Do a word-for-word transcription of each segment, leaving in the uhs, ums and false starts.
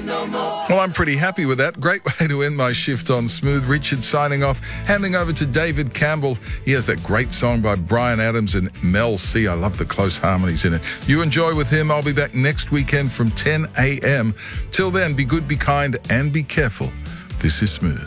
no more. Well, I'm pretty happy with that. Great way to end my shift on Smooth. Richard signing off, handing over to David Campbell. He has that great song by Bryan Adams and Mel C. I love the close harmonies in it. You enjoy with him. I'll be back next weekend from ten a.m. Till then, be good, be kind, and be careful. This is Smooth.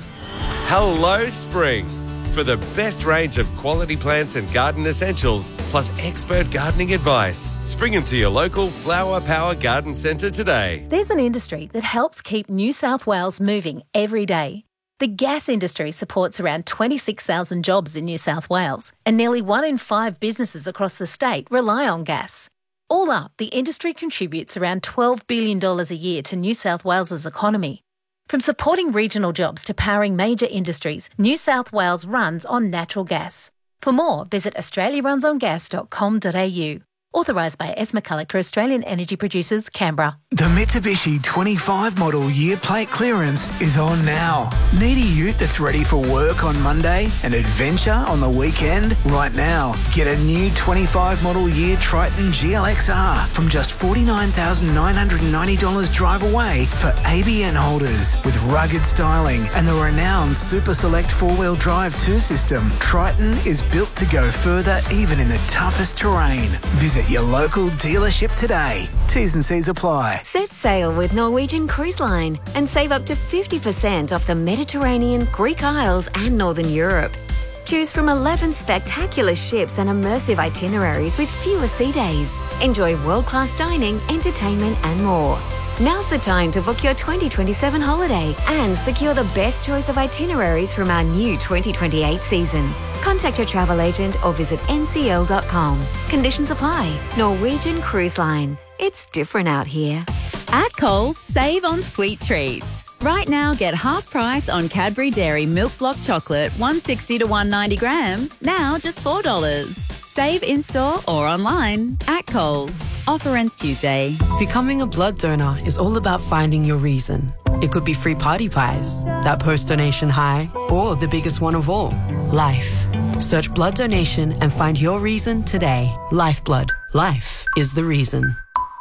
Hello, Spring. For the best range of quality plants and garden essentials, plus expert gardening advice, spring them to your local Flower Power Garden Centre today. There's an industry that helps keep New South Wales moving every day. The gas industry supports around twenty-six thousand jobs in New South Wales, and nearly one in five businesses across the state rely on gas. All up, the industry contributes around twelve billion dollars a year to New South Wales's economy. From supporting regional jobs to powering major industries, New South Wales runs on natural gas. For more, visit australia runs on gas dot com dot a u. Authorised by S. McCulloch for Australian Energy Producers, Canberra. The Mitsubishi twenty-five model year plate clearance is on now. Need a ute that's ready for work on Monday and adventure on the weekend? Right now, get a new twenty-five model year Triton G L X R from just forty-nine thousand nine hundred ninety dollars drive away for A B N holders. With rugged styling and the renowned Super Select four-wheel drive two system, Triton is built to go further even in the toughest terrain. Visit your local dealership today. T's and C's apply. Set sail with Norwegian Cruise Line and save up to fifty percent off the Mediterranean, Greek Isles and Northern Europe. Choose from eleven spectacular ships and immersive itineraries with fewer sea days. Enjoy world-class dining, entertainment and more. Now's the time to book your twenty twenty-seven holiday and secure the best choice of itineraries from our new twenty twenty-eight season. Contact your travel agent or visit n c l dot com. Conditions apply. Norwegian Cruise Line. It's different out here. At Coles, save on sweet treats. Right now, get half price on Cadbury Dairy Milk Block Chocolate, one sixty to one ninety grams, now just four dollars. Save in-store or online at Coles. Offer ends Tuesday. Becoming a blood donor is all about finding your reason. It could be free party pies, that post-donation high, or the biggest one of all, life. Search blood donation and find your reason today. Lifeblood. Life is the reason.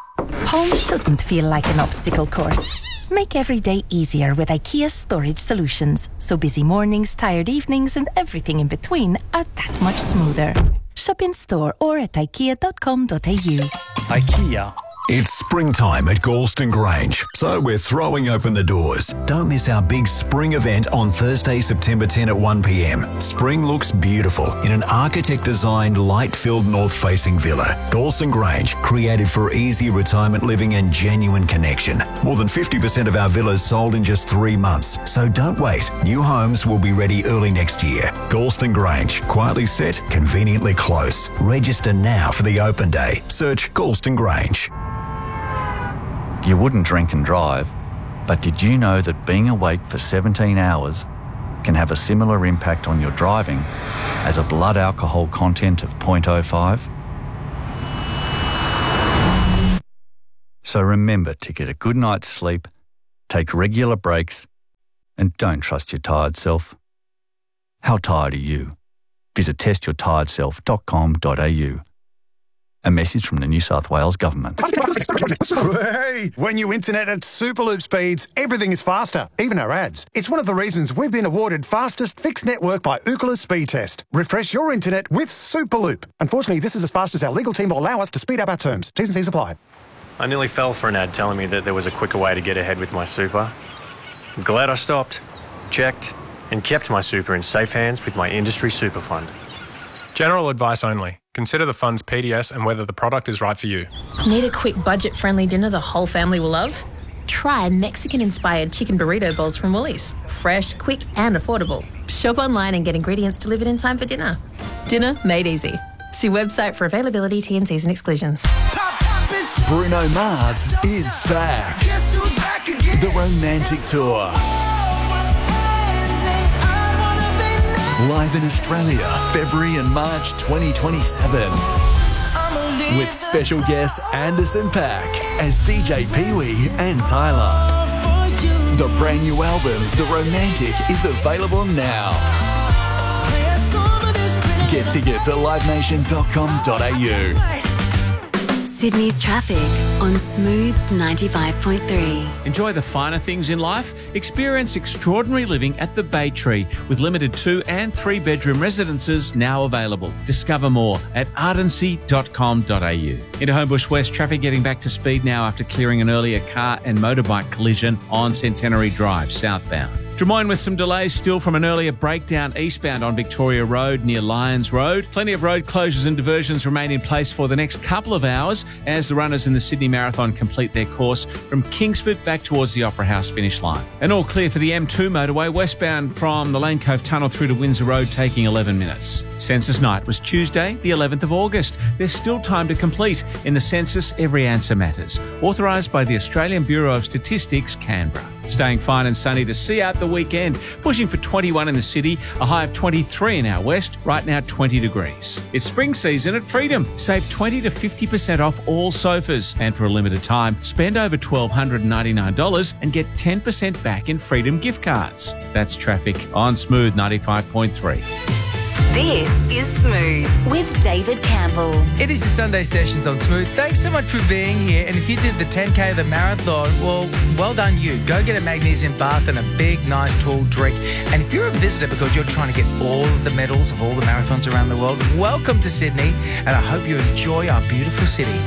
Home shouldn't feel like an obstacle course. Make every day easier with IKEA storage solutions, so busy mornings, tired evenings and everything in between are that much smoother. Shop in store or at ikea dot com dot a u. IKEA. It's springtime at Galston Grange, so we're throwing open the doors. Don't miss our big spring event on Thursday, September tenth at one p m. Spring looks beautiful in an architect-designed, light-filled north-facing villa. Galston Grange, created for easy retirement living and genuine connection. More than fifty percent of our villas sold in just three months, so don't wait. New homes will be ready early next year. Galston Grange, quietly set, conveniently close. Register now for the open day. Search Galston Grange. You wouldn't drink and drive, but did you know that being awake for seventeen hours can have a similar impact on your driving as a blood alcohol content of zero point zero five? So remember to get a good night's sleep, take regular breaks, and don't trust your tired self. How tired are you? Visit test your tired self dot com dot a u. A message from the New South Wales Government. Hey, when you internet at Superloop speeds, everything is faster, even our ads. It's one of the reasons we've been awarded fastest fixed network by Ookla Speed Test. Refresh your internet with Superloop. Unfortunately, this is as fast as our legal team will allow us to speed up our terms. T's and C's apply. I nearly fell for an ad telling me that there was a quicker way to get ahead with my super. I'm glad I stopped, checked, and kept my super in safe hands with my industry super fund. General advice only. Consider the fund's P D S and whether the product is right for you. Need a quick budget-friendly dinner the whole family will love? Try Mexican-inspired chicken burrito bowls from Woolies. Fresh, quick and affordable. Shop online and get ingredients delivered in time for dinner. Dinner made easy. See website for availability, T and C's and exclusions. Bruno Mars is back. The Romantic Tour. Live in Australia, February and March twenty twenty-seven. With special guests Anderson .Paak as D J Pee-wee and Tyler. The brand new album, The Romantic, is available now. Get tickets at live nation dot com dot a u. Sydney's traffic on Smooth ninety-five point three. Enjoy the finer things in life? Experience extraordinary living at the Bay Tree with limited two and three bedroom residences now available. Discover more at ardency dot com dot a u. Into Homebush West, traffic getting back to speed now after clearing an earlier car and motorbike collision on Centenary Drive southbound. Drummoyne with some delays still from an earlier breakdown eastbound on Victoria Road near Lyons Road. Plenty of road closures and diversions remain in place for the next couple of hours as the runners in the Sydney Marathon complete their course from Kingsford back towards the Opera House finish line. And all clear for the M two motorway westbound from the Lane Cove Tunnel through to Windsor Road, taking eleven minutes. Census night was Tuesday, the eleventh of August. There's still time to complete. In the census, every answer matters. Authorised by the Australian Bureau of Statistics, Canberra. Staying fine and sunny to see out the weekend. Pushing for twenty-one in the city, a high of twenty-three in our west, right now twenty degrees. It's spring season at Freedom. Save twenty to fifty percent off all sofas. And for a limited time, spend over one thousand two hundred ninety-nine dollars and get ten percent back in Freedom gift cards. That's traffic on Smooth ninety-five point three. This is Smooth with David Campbell. It is the Sunday Sessions on Smooth. Thanks so much for being here. And if you did the ten K of the marathon, well, well done you. Go get a magnesium bath and a big, nice, tall drink. And if you're a visitor because you're trying to get all of the medals of all the marathons around the world, welcome to Sydney. And I hope you enjoy our beautiful city.